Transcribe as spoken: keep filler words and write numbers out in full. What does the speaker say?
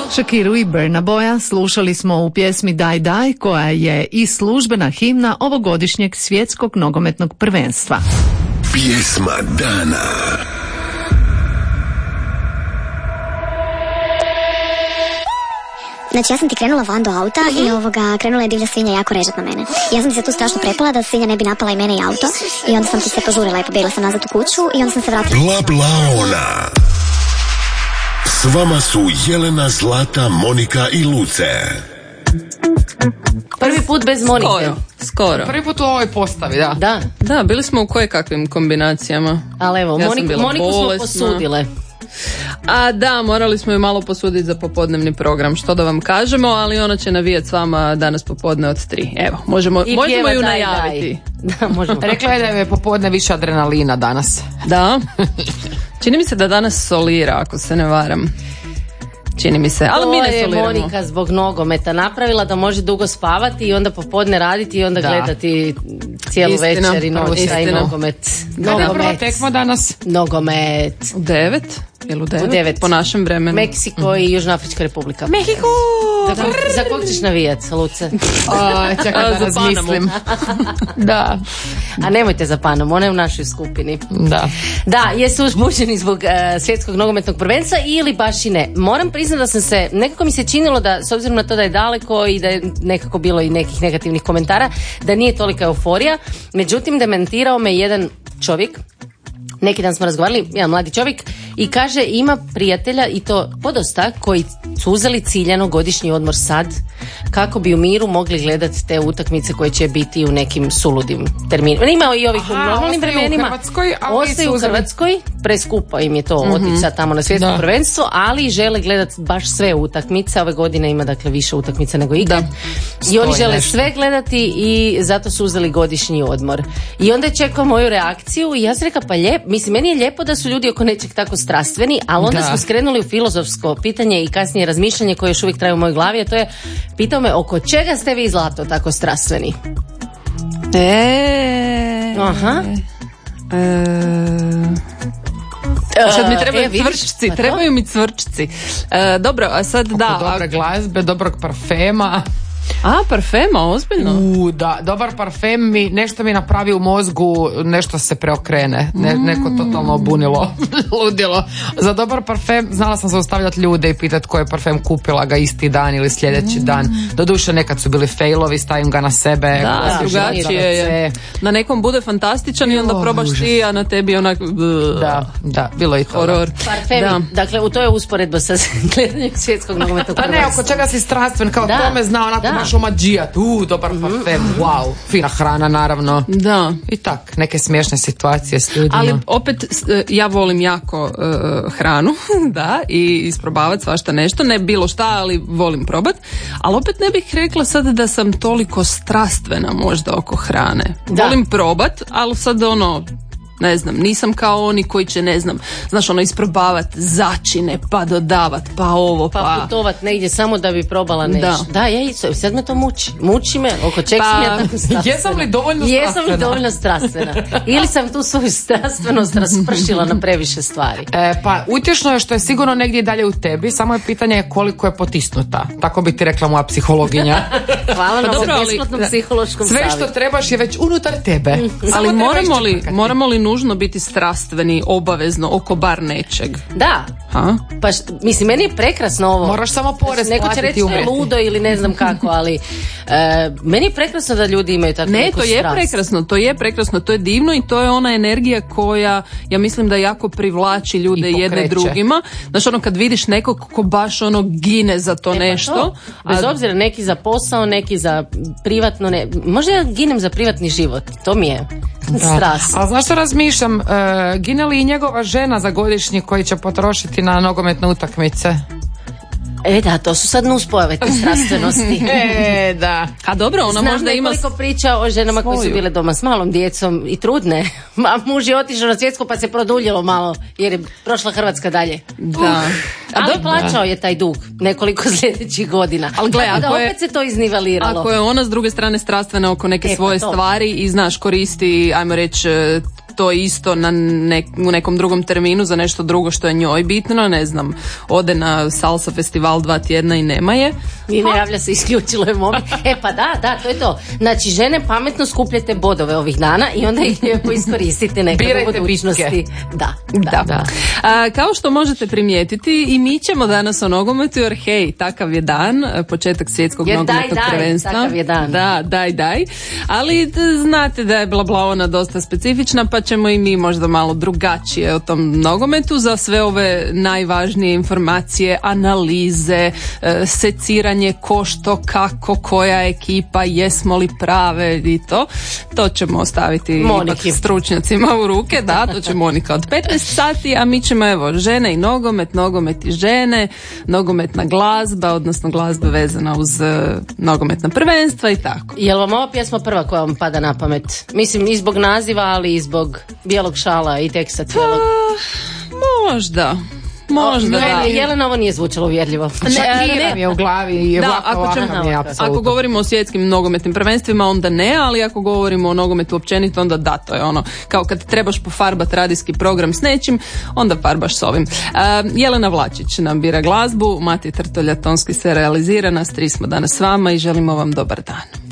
Shakiru i Burna Boya slušali smo u pjesmi Die Die, koja je i službena himna ovogodišnjeg svjetskog nogometnog prvenstva. Pjesma dana. Znači, ja sam ti krenula van do auta i ovoga, krenula je divlja svinja jako režat na mene. Ja sam ti se tu strašno prepala da svinja ne bi napala i mene i auto i onda sam ti se požurila i pobjegla sam nazad u kuću i onda sam se vratila. Bla bla ona. S vama su Jelena, Zlata, Monika i Luce. Prvi put bez Monike. Skoro, skoro. Prvi put u ovoj postavi, da. Da. Da, bili smo u kojekakvim kombinacijama. Ali evo, Ja Moniku, Moniku smo posudile. A da, morali smo ju malo posuditi za popodnevni program, što da vam kažemo, ali ona će navijati s vama danas popodne od tri. Evo, možemo, možemo ju daj, najaviti. Daj. Da, možemo. Rekla je da je popodne više adrenalina danas. Da. Čini mi se da danas solira, ako se ne varam. Čini mi se, ali to mi ne je soliramo. Monika zbog nogometa napravila da može dugo spavati i onda popodne raditi i onda Da. gledati cijelu Istina, večer i noć i istina. nogomet. Kada je prva Nogomet. tekma danas? Nogomet. U devet? Jel u devet? U devet. Po našem vremenu. Meksiko i Južnoafrička republika. Mehiko! Za kog, za kog ćeš navijat, Luce? O, čekaj da Za razmislim. Da, A nemojte za Panom, ona je u našoj skupini. da. Da, jesu uzbuđeni zbog uh, svjetskog nogometnog prvenstva ili baš i ne. Moram priznati da sam se, nekako mi se činilo da, s obzirom na to da je daleko i da je nekako bilo i nekih negativnih komentara, da nije tolika euforija. Međutim, dementirao me jedan čovjek, neki dan smo razgovarali, jedan mladi čovjek, i kaže ima prijatelja, i to podosta, koji su uzeli ciljano godišnji odmor sad kako bi u miru mogli gledati te utakmice koje će biti u nekim suludim terminima. Imao i ovih Aha, u normalnim ostaju u vremenima. Hrvatskoj, ali Ostaju su u uzeli- Hrvatskoj, preskupo im je to otići sad tamo na svjetsko Da. prvenstvo, ali žele gledati baš sve utakmice. Ove godine ima dakle više utakmica nego ikad. I oni Stoji žele nešto. sve gledati i zato su uzeli godišnji odmor. I onda je čekao moju reakciju i ja sam rekla pa lijep, mislim meni je lijepo da su ljudi oko nečeg tako strastveni, ali onda Da. smo skrenuli u filozofsko pitanje i kasnije razmišljanje koje još uvijek traje u mojoj glavi, a to je, pitao me oko čega ste vi, Zlato, tako strastveni? E, Aha. e, Sad mi trebaju E, vidiš, cvrčci, pa to. trebaju mi cvrčci. E, dobro, a sad da. Dobre A, glazbe, dobrog parfema. a, parfema, ozbiljno? U, da, dobar parfem mi, nešto mi napravi u mozgu, nešto se preokrene, ne, neko totalno obunilo, ludilo. Za dobar parfem znala sam zaustavljati ljude i pitati koji je parfem kupila ga isti dan ili sljedeći dan. Doduše nekad su bili failovi, stavim ga na sebe. Da, osvježim drugačije je. Na nekom bude fantastičan i onda Joj, probaš užas. ti, a na tebi onak... Da, da, bilo je i to. Horor. Parfemi, Da. dakle u to je usporedba sa gledanjem svjetskog nogometnog Pa ne, prvenstva. oko čega si strastven, kao Da, to me zna, onako da. baš omađijat, u, dobar parfem, wow, fina hrana naravno. Da. I tak, neke smiješne situacije s ljudima. Ali opet s- e, ja volim jako e, hranu, da, i isprobavati svašta nešto, ne bilo šta, ali volim probat, ali opet ne bih rekla sad da sam toliko strastvena možda oko hrane. Da. Volim probat, ali sad ono, ne znam, nisam kao oni koji će, ne znam, znaš, ono, isprobavat začine, pa dodavat, pa ovo, pa... Pa putovat negdje samo da bi probala nešto. Da. Da, ja isto, sad me to muči. Muči me, oko čeg Pa, sam ja tako strastvena. jesam li dovoljno Jesam li strastvena? dovoljno strastvena? Ili sam tu svoju strastvenost raspršila na previše stvari. E, pa utješno je što je sigurno negdje dalje u tebi, samo je pitanje koliko je potisnuta. Tako bi ti rekla moja psihologinja. Hvala na dobro, ovom ali- besplatnom psihološkom Sve što savjetu. trebaš je već unutar tebe. Samo Ali treba moramo li, iščekati. moramo li nužno biti strastveni obavezno oko bar nečeg? Da, Ha? pa št- mislim, meni je prekrasno ovo. Moraš samo porez Neko će platiti reći u da je umreti. ludo ili ne znam kako, ali e, meni je prekrasno da ljudi imaju takvu Ne, neku to je strast. prekrasno, to je prekrasno, to je divno i to je ona energija koja, ja mislim da jako privlači ljude I jedne pokreće. drugima. Znaš, ono kad vidiš nekog ko baš ono gine za to E, pa nešto. to. Bez a- obzira, neki za posao, neki za privatno, ne. Možda ja ginem za privatni život, to mi je strast. Ali znaš što razmišljam, e, gine li i njegova žena za godišnji koji će potrošiti na nogometne utakmice? E da, to su sad nuspojave te strastvenosti. E, da. A dobro, ona Znam možda ima... nekoliko priča o ženama koje su svoju. bile doma s malom djecom i trudne. A muž je otišao na svjetsko pa se produljilo malo jer je prošla Hrvatska dalje. Da. Ali dobro, plaćao je taj dug nekoliko sljedećih godina. Ali gle, Tako da ako je- opet se to izniveliralo. Ako je ona s druge strane strastvena oko neke E, pa svoje to. stvari i znaš koristi, ajmo reći, to isto na nek, u nekom drugom terminu za nešto drugo što je njoj bitno, ne znam, ode na salsa festival dva tjedna i nema je. I ne javlja se, isključilo je mobi. E pa da, da, to je to. Znači, žene, pametno skupljate bodove ovih dana i onda ih lijepo iskoristite nekako u budućnosti. Da, da, da. da. A, kao što možete primijetiti, i mi ćemo danas o nogometu, jer hej, takav je dan, početak svjetskog jer nogometnog daj, daj, prvenstva. takav je dan. Da, daj, daj. Ali d- znate da je Blablaona dosta specifična, pa ćemo i mi možda malo drugačije o tom nogometu. Za sve ove najvažnije informacije, analize, e, seciranje ko što, kako, koja ekipa, jesmo li prave i to. To ćemo ostaviti Moniki. ipak stručnjacima u ruke, da, to će Monika od petnaest sati, a mi ćemo evo žene i nogomet, nogomet i žene, nogometna glazba, odnosno glazba vezana uz uh, nogometna prvenstva i tako. Je li vam ova pjesma prva koja vam pada na pamet? Mislim, i zbog naziva, ali i zbog bijelog šala i teksta cijelog. Pa, možda. Možda, o, da. Ne, Jelena, ovo nije zvučalo uvjerljivo. Šakira mi je u glavi i Da, ovako, ako, ćemo, ovako mi je apsolutno. ako govorimo o svjetskim nogometnim prvenstvima, onda ne, ali ako govorimo o nogometu općenito, onda da, to je ono, kao kad trebaš pofarbat radijski program s nečim, onda farbaš s ovim. Uh, Jelena Vlačić nam bira glazbu, Mati Trtolja tonski se realizira, nas tri smo danas s vama i želimo vam dobar dan.